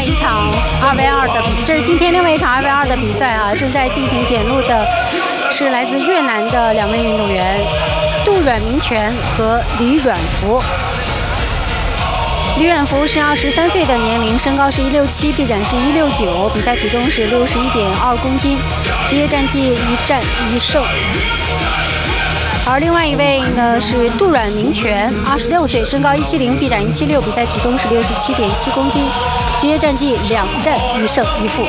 外一场2v2的这是今天另外一场2v2的比赛啊，正在进行检录的是来自越南的2位运动员杜阮明权和李阮福。李阮福是23岁的年龄，身高是167，臂展是169，比赛体重是61.2公斤，职业战绩1战1胜。而另外一位呢是杜阮明权，26岁，身高170，臂展176，比赛体重是67.7公斤，职业战绩2战1胜1负。